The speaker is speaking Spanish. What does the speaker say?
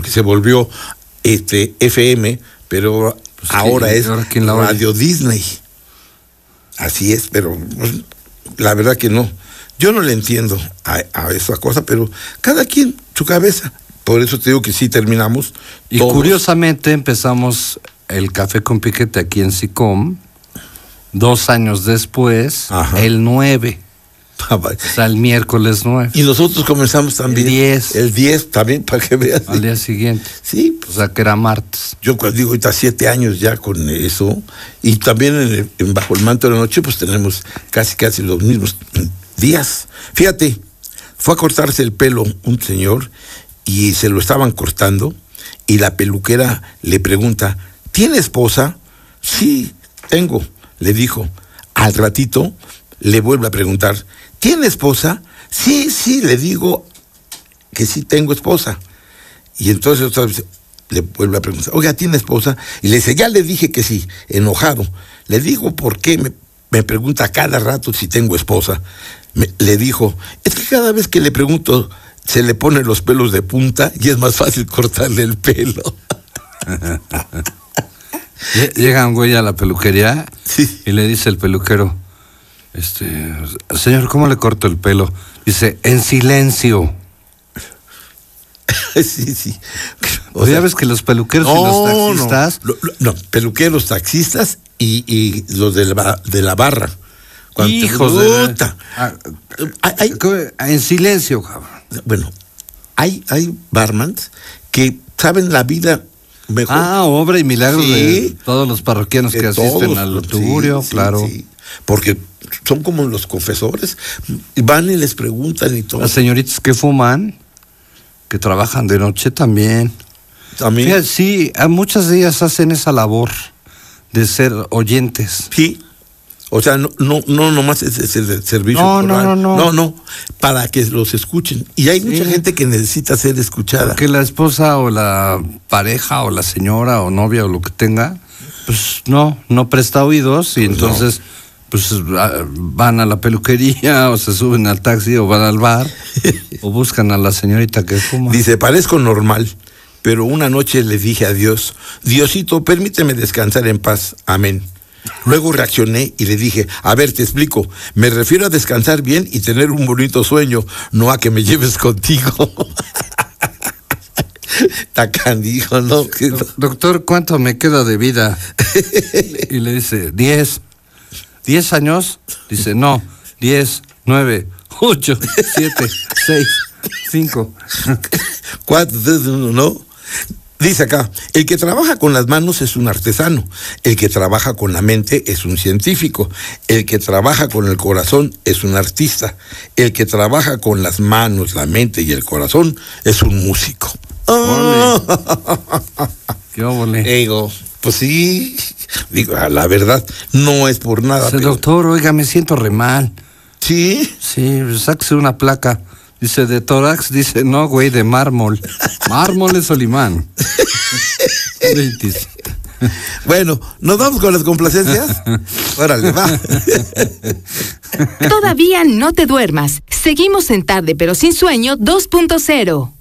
porque se volvió FM, pero pues ahora es Radio Disney. Así es, pero la verdad que no. Yo no le entiendo a esa cosa, pero cada quien su cabeza. Por eso te digo que sí terminamos. Y todos. Curiosamente empezamos el Café con Piquete aquí en SICOM 2 años después, el 9. O sea, el miércoles 9. Y nosotros comenzamos también. El 10 también, para que veas. Al día siguiente. Sí. O sea, que era martes. Yo digo, ahorita 7 años ya con eso. Y también en Bajo el Manto de la Noche, pues tenemos casi los mismos días. Fíjate, fue a cortarse el pelo un señor y se lo estaban cortando. Y la peluquera le pregunta, ¿tiene esposa? Sí, tengo, le dijo. Al ratito le vuelve a preguntar, ¿tiene esposa? Sí, le digo que sí tengo esposa. Y entonces otra vez le vuelve a preguntar, oiga, ¿tiene esposa? Y le dice, ya le dije que sí, enojado. Le digo, ¿por qué me pregunta cada rato si tengo esposa? Le dijo, es que cada vez que le pregunto se le ponen los pelos de punta y es más fácil cortarle el pelo. Llega un güey a la peluquería y le dice el peluquero, señor, ¿cómo le corto el pelo? Dice, en silencio. Sí. O sea, ves que los peluqueros y los taxistas... No, peluqueros, taxistas y los de la barra. Hijos de... en silencio, cabrón. Bueno, hay barmans que saben la vida mejor. Obra y milagro de todos los parroquianos que asisten al tugurio, claro. Sí. Porque son como los confesores, y van y les preguntan y todo. Las señoritas que fuman, que trabajan de noche también. Fíjate, sí, muchas de ellas hacen esa labor de ser oyentes. Sí. O sea, no nomás es el servicio. No, para que los escuchen. Y hay mucha gente que necesita ser escuchada. Porque la esposa o la pareja o la señora o novia o lo que tenga, pues no presta oídos y entonces pues van a la peluquería o se suben al taxi o van al bar o buscan a la señorita que fuma. Dice, parezco normal, pero una noche le dije a Dios, Diosito, permíteme descansar en paz, amén. Luego reaccioné y le dije, a ver, te explico, me refiero a descansar bien y tener un bonito sueño, no a que me lleves contigo. Tacandijo, ¿no? Doctor, ¿cuánto me queda de vida? Y le dice, 10. ¿10 años? Dice, no, 10, 9, 8, 7, 6, 5. 4, 3, 1, ¿no? Dice acá, el que trabaja con las manos es un artesano, el que trabaja con la mente es un científico, el que trabaja con el corazón es un artista, el que trabaja con las manos, la mente y el corazón es un músico. ¿Qué óvole? Digo, pues sí, digo, la verdad, no es por nada. Pero... Doctor, oiga, me siento re mal. ¿Sí? Sí, sáquese una placa. Dice, de tórax, dice, no, güey, de mármol. Mármol es Solimán. Bueno, ¿nos vamos con las complacencias? Órale, va. Todavía no te duermas. Seguimos en Tarde pero sin sueño 2.0.